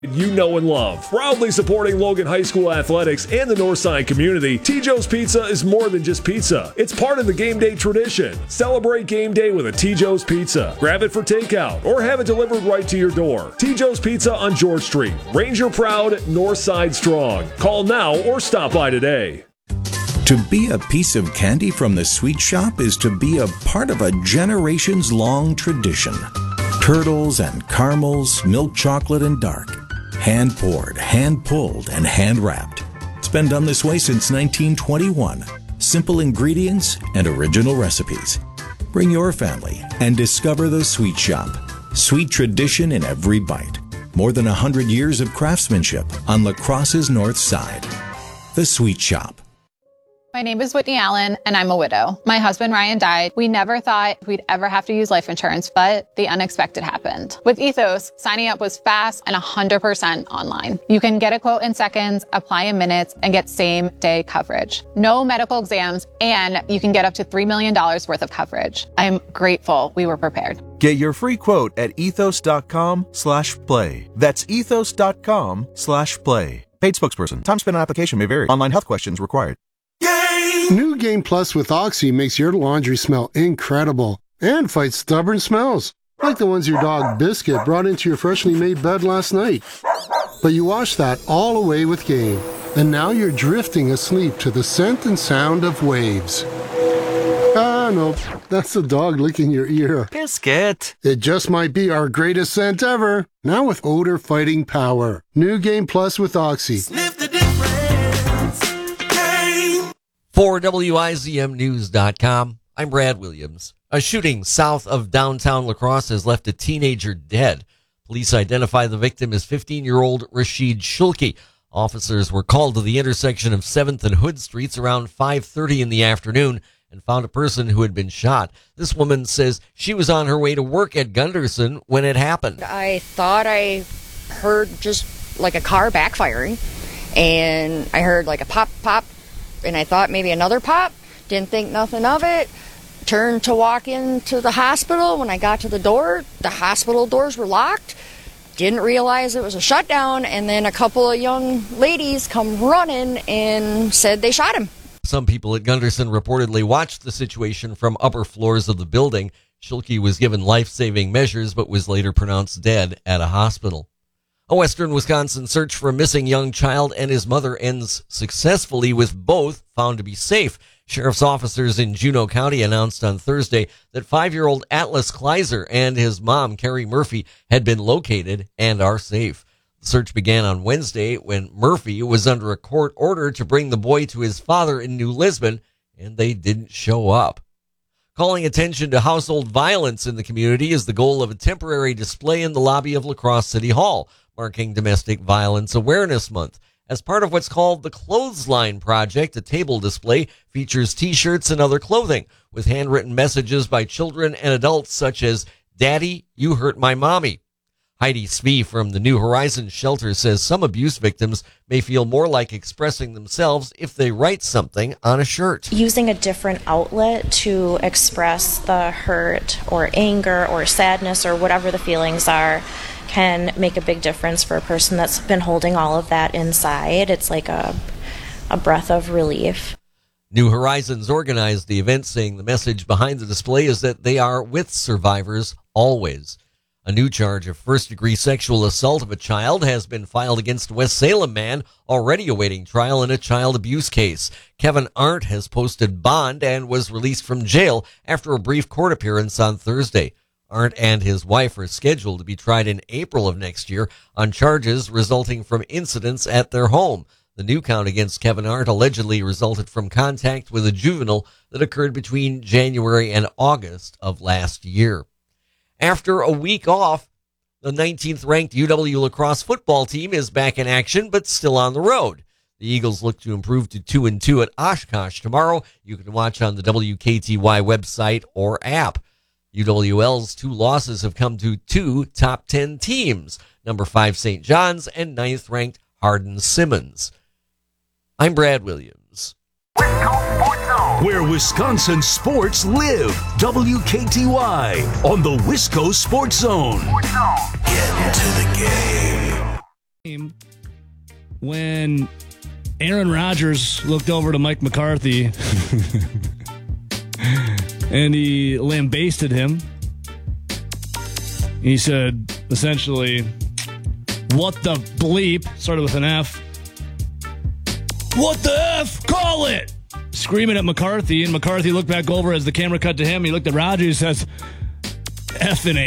You know and love. Proudly supporting Logan High School athletics and the Northside community, T-Joe's Pizza is more than just pizza. It's part of the game day tradition. Celebrate game day with a T-Joe's Pizza. Grab it for takeout or have it delivered right to your door. T-Joe's Pizza on George Street. Ranger proud, Northside strong. Call now or stop by today. To be a piece of candy from the sweet shop is to be a part of a generations-long tradition. Turtles and caramels, milk chocolate and dark. Hand-poured, hand-pulled, and hand-wrapped. It's been done this way since 1921. Simple ingredients and original recipes. Bring your family and discover the Sweet Shop. Sweet tradition in every bite. More than 100 years of craftsmanship on La Crosse's North Side. The Sweet Shop. My name is Whitney Allen, and I'm a widow. My husband, Ryan, died. We never thought we'd ever have to use life insurance, but the unexpected happened. With Ethos, signing up was fast and 100% online. You can get a quote in seconds, apply in minutes, and get same-day coverage. No medical exams, and you can get up to $3 million worth of coverage. I'm grateful we were prepared. Get your free quote at ethos.com/play. That's ethos.com/play. Paid spokesperson. Time spent on application may vary. Online health questions required. New Game Plus with Oxy makes your laundry smell incredible and fights stubborn smells, like the ones your dog Biscuit brought into your freshly made bed last night. But you washed that all away with Game, and now you're drifting asleep to the scent and sound of waves. Ah, no, that's the dog licking your ear. Biscuit! It just might be our greatest scent ever, now with odor-fighting power. New Game Plus with Oxy. Sniff the difference. For WIZMnews.com, I'm Brad Williams. A shooting south of downtown La Crosse has left a teenager dead. Police identify the victim as 15-year-old Rashid Shulki. Officers were called to the intersection of 7th and Hood Streets around 5:30 in the afternoon and found a person who had been shot. This woman says she was on her way to work at Gunderson when it happened. I thought I heard just like a car backfiring, and I heard like a pop, pop, and I thought maybe another pop. Didn't think nothing of it. Turned to walk into the hospital. When I got to the door, the hospital doors were locked. Didn't realize it was a shutdown, and then a couple of young ladies come running and said they shot him. Some people at Gunderson reportedly watched the situation from upper floors of the building. Shulki was given life-saving measures but was later pronounced dead at a hospital. A western Wisconsin search for a missing young child and his mother ends successfully, with both found to be safe. Sheriff's officers in Juneau County announced on Thursday that 5-year-old Atlas Kleiser and his mom, Carrie Murphy, had been located and are safe. The search began on Wednesday when Murphy was under a court order to bring the boy to his father in New Lisbon, and they didn't show up. Calling attention to household violence in the community is the goal of a temporary display in the lobby of La Crosse City Hall, marking Domestic Violence Awareness Month. As part of what's called the Clothesline Project, a table display features T-shirts and other clothing with handwritten messages by children and adults such as, "Daddy, you hurt my mommy." Heidi Smee from the New Horizons shelter says some abuse victims may feel more like expressing themselves if they write something on a shirt. Using a different outlet to express the hurt or anger or sadness or whatever the feelings are can make a big difference for a person that's been holding all of that inside. It's like a breath of relief. New Horizons organized the event, saying the message behind the display is that they are with survivors always. A new charge of first-degree sexual assault of a child has been filed against a West Salem man already awaiting trial in a child abuse case. Kevin Arndt has posted bond and was released from jail after a brief court appearance on Thursday. Arndt and his wife are scheduled to be tried in April of next year on charges resulting from incidents at their home. The new count against Kevin Arndt allegedly resulted from contact with a juvenile that occurred between January and August of last year. After a week off, the 19th-ranked UW La Crosse football team is back in action, but still on the road. The Eagles look to improve to 2-2 at Oshkosh tomorrow. You can watch on the WKTY website or app. UWL's 2 losses have come to 2 top 10 teams, number 5 St. John's and 9th-ranked Hardin-Simmons. I'm Brad Williams. Where Wisconsin sports live. WKTY on the Wisco Sports Zone. Get into the game. when Aaron Rodgers looked over to Mike McCarthy and he lambasted him. He said, essentially, what the bleep, started with an F. What the F? Call it! Screaming at McCarthy, and McCarthy looked back over as the camera cut to him. He looked at Rodgers and says, F and A.